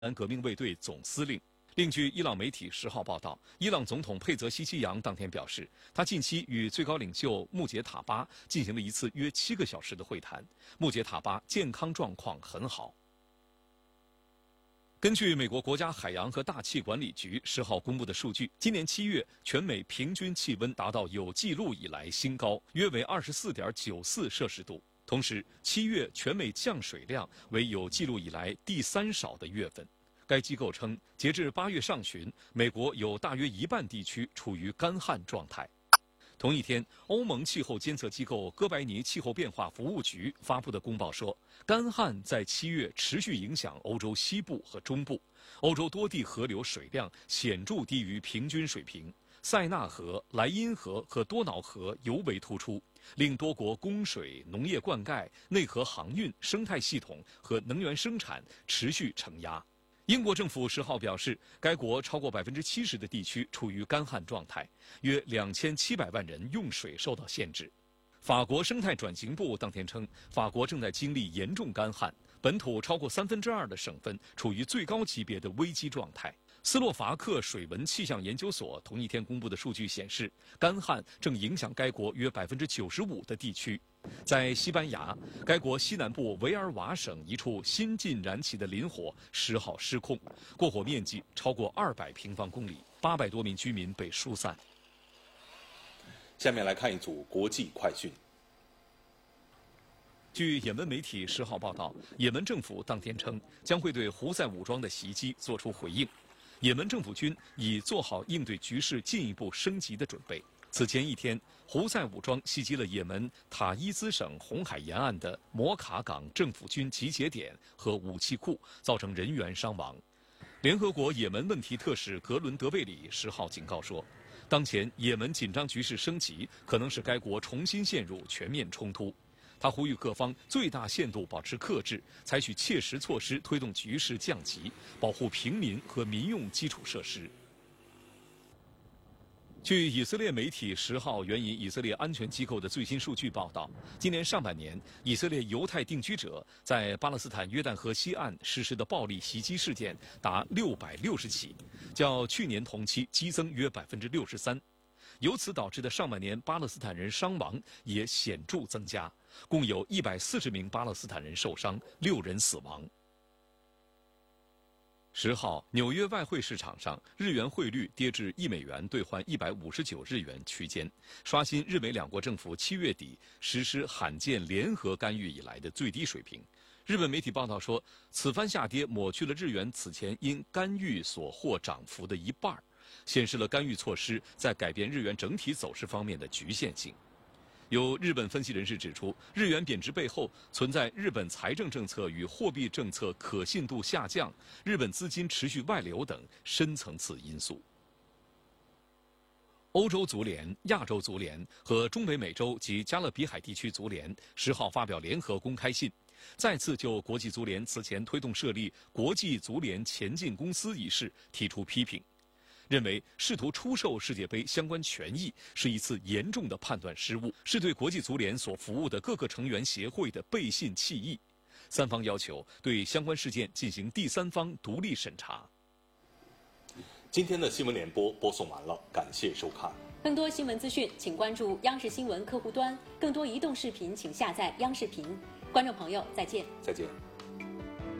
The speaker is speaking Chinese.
革命卫队总司令。另据伊朗媒体10号报道，伊朗总统佩泽西基扬当天表示，他近期与最高领袖穆杰塔巴进行了一次约7个小时的会谈，穆杰塔巴健康状况很好。根据美国国家海洋和大气管理局10号公布的数据，今年7月全美平均气温达到有记录以来新高，约为24.94摄氏度。同时，7月全美降水量为有记录以来第3少的月份。该机构称，截至8月上旬，美国有大约一半地区处于干旱状态。同一天，欧盟气候监测机构哥白尼气候变化服务局发布的公报说，干旱在7月持续影响欧洲西部和中部，欧洲多地河流水量显著低于平均水平，塞纳河、莱茵河和多瑙河尤为突出，令多国供水、农业灌溉、内河航运、生态系统和能源生产持续承压。英国政府10号表示，该国超过70%的地区处于干旱状态，约2700万人用水受到限制。法国生态转型部当天称，法国正在经历严重干旱，本土超过2/3的省份处于最高级别的危机状态。斯洛伐克水文气象研究所同一天公布的数据显示，干旱正影响该国约95%的地区。在西班牙，该国西南部维尔瓦省一处新近燃起的林火10号失控，过火面积超过200平方公里，800多名居民被疏散。 下面来看一组国际快讯。 据也门媒体10号报道，也门政府当天称将会对胡塞武装的袭击作出回应。也门政府军已做好应对局势进一步升级的准备。此前一天，胡塞武装袭击了也门塔伊兹省红海沿岸的摩卡港政府军集结点和武器库，造成人员伤亡。联合国也门问题特使格伦德贝里10号警告说，当前也门紧张局势升级，可能使该国重新陷入全面冲突。他呼吁各方最大限度保持克制，采取切实措施推动局势降级，保护平民和民用基础设施。据以色列媒体10号援引以色列安全机构的最新数据报道，今年上半年，以色列犹太定居者在巴勒斯坦约旦河西岸实施的暴力袭击事件达660起，较去年同期激增约63%。由此导致的上半年巴勒斯坦人伤亡也显著增加，共有140名巴勒斯坦人受伤，6人死亡。10号，纽约外汇市场上，日元汇率跌至1美元兑换159日元区间，刷新日美两国政府7月底实施罕见联合干预以来的最低水平。日本媒体报道说，此番下跌抹去了日元此前因干预所获涨幅的一半，显示了干预措施在改变日元整体走势方面的局限性。有日本分析人士指出，日元贬值背后存在日本财政政策与货币政策可信度下降、日本资金持续外流等深层次因素。欧洲足联、亚洲足联和中北美洲及加勒比海地区足联10号发表联合公开信，再次就国际足联此前推动设立国际足联前进公司一事提出批评，认为试图出售世界杯相关权益是一次严重的判断失误，是对国际足联所服务的各个成员协会的背信弃义。三方要求对相关事件进行第三方独立审查。 今天的新闻联播播送完了，感谢收看。 更多新闻资讯，请关注央视新闻客户端；更多移动视频，请下载央视频。观众朋友，再见。 再见。